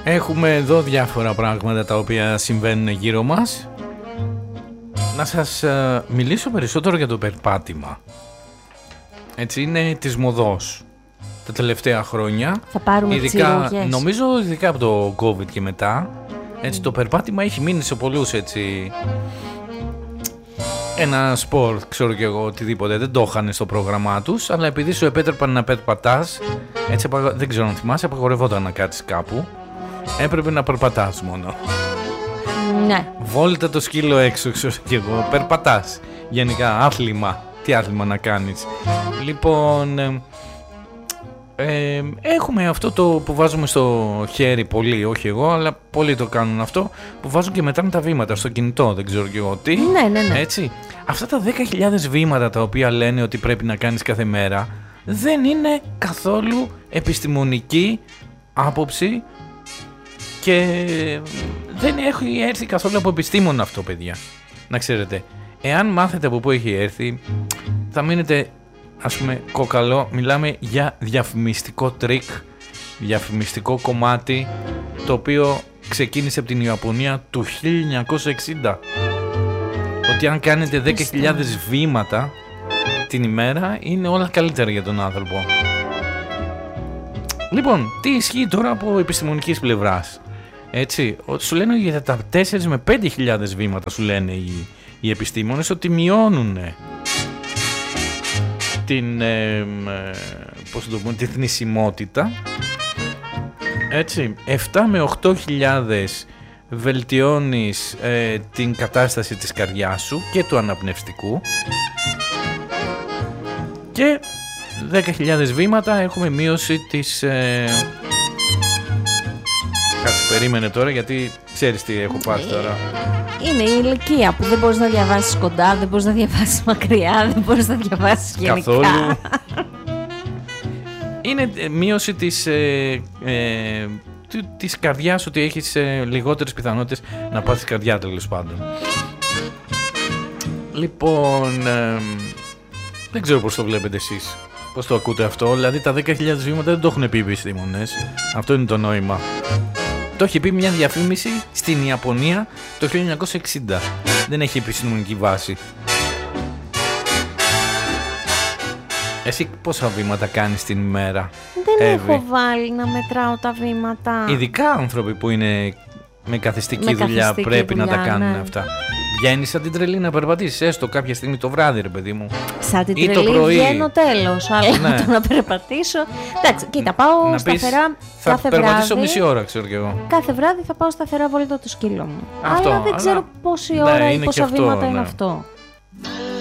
Έχουμε εδώ διάφορα πράγματα τα οποία συμβαίνουν γύρω μας. Να σας μιλήσω περισσότερο για το περπάτημα. Έτσι, είναι της μοδός τα τελευταία χρόνια. Θα πάρουμε ειδικά, νομίζω ειδικά από το COVID και μετά. Έτσι, το περπάτημα έχει μείνει σε πολλούς, έτσι, ένα σπορ, ξέρω κι εγώ, οτιδήποτε. Δεν το είχαν στο πρόγραμμά τους, αλλά επειδή σου επέτρεπαν να περπατάς, έτσι, δεν ξέρω αν θυμάσαι, απαγορευόταν να κάτσεις κάπου. Έπρεπε να περπατάς μόνο. Ναι. Βόλτα το σκύλο έξω, ξέρω κι εγώ. Περπατάς. Γενικά, άθλημα. Τι άθλημα να κάνεις. Λοιπόν, έχουμε αυτό το που βάζουμε στο χέρι, πολλοί, όχι εγώ, αλλά πολλοί το κάνουν αυτό, που βάζουν και μετράνε τα βήματα στο κινητό, δεν ξέρω κι εγώ τι. Ναι. Έτσι. Αυτά τα 10.000 βήματα τα οποία λένε ότι πρέπει να κάνεις κάθε μέρα, δεν είναι καθόλου επιστημονική άποψη και δεν έχει έρθει καθόλου από επιστήμονα αυτό, παιδιά. Να ξέρετε, εάν μάθετε από πού έχει έρθει, θα μείνετε, ας πούμε, κόκαλο. Μιλάμε για διαφημιστικό τρίκ, διαφημιστικό κομμάτι, το οποίο ξεκίνησε από την Ιαπωνία του 1960. Ότι αν κάνετε 10.000 βήματα την ημέρα, είναι όλα καλύτερα για τον άνθρωπο. Λοιπόν, τι ισχύει τώρα από επιστημονικής πλευράς? Έτσι, σου λένε για τα 4 με 5.000 βήματα, σου λένε οι επιστήμονες, ότι μειώνουν την, τη θνησιμότητα. Έτσι, 7 με 8.000 βελτιώνεις την κατάσταση της καρδιάς σου και του αναπνευστικού, και 10.000 βήματα έχουμε μείωση της... Κάτσε, περίμενε τώρα, γιατί ξέρεις τι έχω πάρει τώρα. Είναι η ηλικία που δεν μπορείς να διαβάσεις κοντά, δεν μπορείς να διαβάσεις μακριά, δεν μπορείς να διαβάσεις γενικά. Καθόλου. Είναι μείωση της καρδιάς, ότι έχεις λιγότερες πιθανότητες να πάθεις καρδιά, τέλος πάντων. Λοιπόν, δεν ξέρω πώς το βλέπετε εσείς, πώς το ακούτε αυτό. Δηλαδή τα 10.000 βήματα δεν το έχουν πει οι επιστήμονες. Αυτό είναι το νόημα. Το έχει πει μια διαφήμιση στην Ιαπωνία το 1960. Δεν έχει επιστημονική βάση. Εσύ πόσα βήματα κάνεις την ημέρα? Δεν έχω βάλει να μετράω τα βήματα. Ειδικά άνθρωποι που είναι με καθιστική δουλειά πρέπει να τα κάνουν, ναι, αυτά. Βγαίνεις σαν την τρελή να περπατήσεις, έστω κάποια στιγμή το βράδυ, ρε παιδί μου. Σαν την τρελή βγαίνω τέλος, αλλά ναι, να περπατήσω. Εντάξει, κοίτα, πάω σταθερά κάθε βράδυ. Θα περπατήσω μισή ώρα, ξέρω κι εγώ. Κάθε βράδυ θα πάω σταθερά βόλτα το σκύλο μου. Αυτό, αλλά δεν ξέρω πόση ώρα ή πόσα βήματα είναι αυτό.